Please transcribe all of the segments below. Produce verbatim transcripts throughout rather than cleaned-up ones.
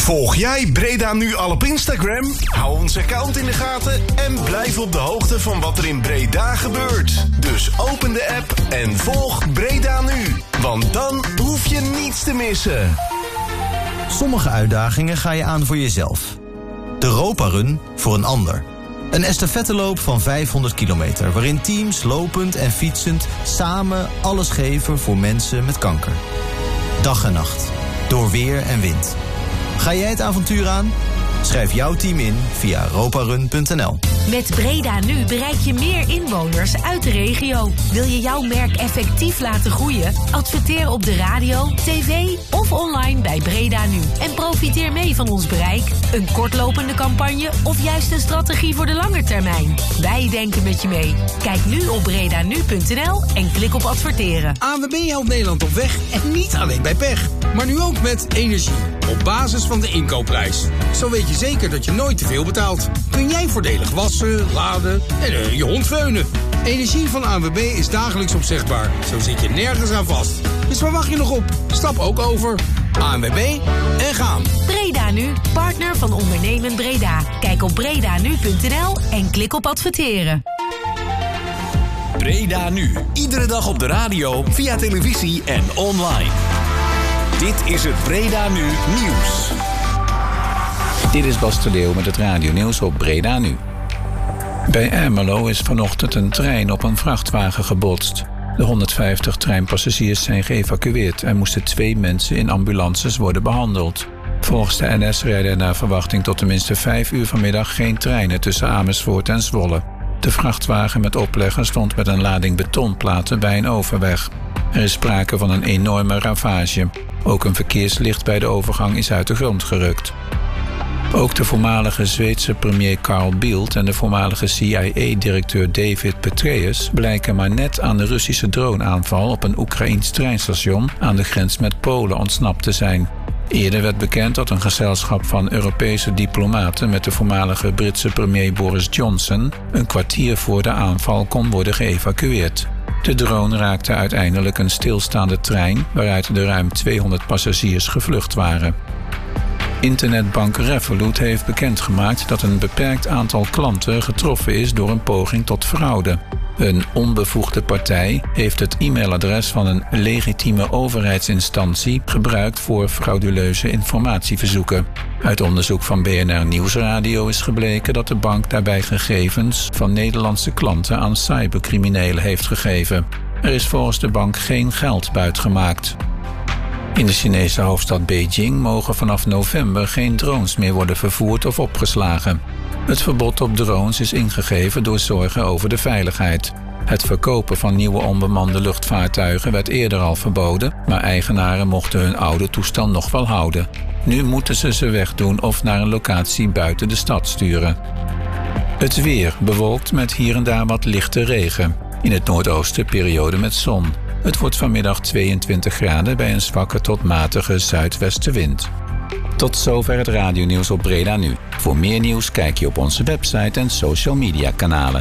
Volg jij Breda Nu al op Instagram? Hou ons account in de gaten en blijf op de hoogte van wat er in Breda gebeurt. Dus open de app en volg Breda Nu. Want dan hoef je niets te missen. Sommige uitdagingen ga je aan voor jezelf. De Roparun voor een ander. Een estafetteloop van vijfhonderd kilometer... waarin teams lopend en fietsend samen alles geven voor mensen met kanker. Dag en nacht. Door weer en wind. Ga jij het avontuur aan? Schrijf jouw team in via roparun punt n l. Met Breda Nu bereik je meer inwoners uit de regio. Wil je jouw merk effectief laten groeien? Adverteer op de radio, tv of online bij Breda Nu. En profiteer mee van ons bereik. Een kortlopende campagne of juist een strategie voor de lange termijn. Wij denken met je mee. Kijk nu op breda nu punt n l en klik op adverteren. A N W B helpt Nederland op weg en niet alleen bij pech. Maar nu ook met energie. Op basis van de inkoopprijs. Zo weet je zeker dat je nooit te veel betaalt. Kun jij voordelig wassen, laden en uh, je hond veunen. Energie van A N W B is dagelijks opzegbaar. Zo zit je nergens aan vast. Dus waar wacht je nog op? Stap ook over. A N W B en gaan. Breda Nu, partner van Ondernemen Breda. Kijk op breda nu punt n l en klik op adverteren. Breda Nu. Iedere dag op de radio, via televisie en online. Dit is het Breda Nu Nieuws. Dit is Bas de Leeuw met het radionieuws op Breda Nu. Bij Ermelo is vanochtend een trein op een vrachtwagen gebotst. De honderdvijftig treinpassagiers zijn geëvacueerd en moesten twee mensen in ambulances worden behandeld. Volgens de N S rijden er naar verwachting tot tenminste vijf uur vanmiddag geen treinen tussen Amersfoort en Zwolle. De vrachtwagen met oplegger stond met een lading betonplaten bij een overweg. Er is sprake van een enorme ravage. Ook een verkeerslicht bij de overgang is uit de grond gerukt. Ook de voormalige Zweedse premier Carl Bildt en de voormalige C I A-directeur David Petraeus blijken maar net aan de Russische droneaanval op een Oekraïns treinstation aan de grens met Polen ontsnapt te zijn. Eerder werd bekend dat een gezelschap van Europese diplomaten met de voormalige Britse premier Boris Johnson een kwartier voor de aanval kon worden geëvacueerd. De drone raakte uiteindelijk een stilstaande trein waaruit de ruim tweehonderd passagiers gevlucht waren. Internetbank Revolut heeft bekendgemaakt dat een beperkt aantal klanten getroffen is door een poging tot fraude. Een onbevoegde partij heeft het e-mailadres van een legitieme overheidsinstantie gebruikt voor frauduleuze informatieverzoeken. Uit onderzoek van B N R Nieuwsradio is gebleken dat de bank daarbij gegevens van Nederlandse klanten aan cybercriminelen heeft gegeven. Er is volgens de bank geen geld buitgemaakt. In de Chinese hoofdstad Beijing mogen vanaf november geen drones meer worden vervoerd of opgeslagen. Het verbod op drones is ingegeven door zorgen over de veiligheid. Het verkopen van nieuwe onbemande luchtvaartuigen werd eerder al verboden, maar eigenaren mochten hun oude toestel nog wel houden. Nu moeten ze ze wegdoen of naar een locatie buiten de stad sturen. Het weer bewolkt met hier en daar wat lichte regen. In het noordoosten periode met zon. Het wordt vanmiddag tweeëntwintig graden bij een zwakke tot matige zuidwestenwind. Tot zover het radionieuws op Breda Nu. Voor meer nieuws kijk je op onze website en social media kanalen.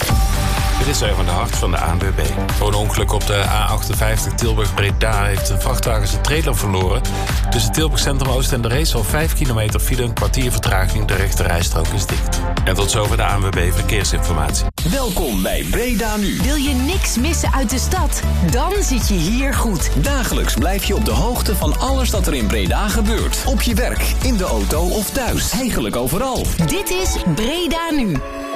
Dit is even de hart van de A N W B. Door een ongeluk op de A achtenvijftig Tilburg-Breda heeft een vrachtwagen zijn trailer verloren. Tussen Tilburg Centrum Oost en de Race al vijf kilometer file, een kwartier vertraging. De rechterrijstrook is dicht. En tot zover de A N W B Verkeersinformatie. Welkom bij Breda Nu. Wil je niks missen uit de stad? Dan zit je hier goed. Dagelijks blijf je op de hoogte van alles dat er in Breda gebeurt. Op je werk, in de auto of thuis. Eigenlijk overal. Dit is Breda Nu.